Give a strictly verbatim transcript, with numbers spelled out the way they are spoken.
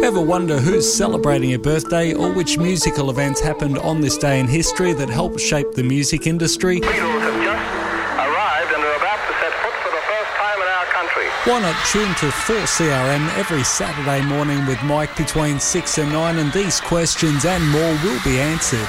Ever wonder who's celebrating a birthday or which musical events happened on this day in history that helped shape the music industry? Beatles have just arrived and are about to set foot for the first time in our country. Why not tune to four C R M every Saturday morning with Mike between six and nine, and these questions and more will be answered.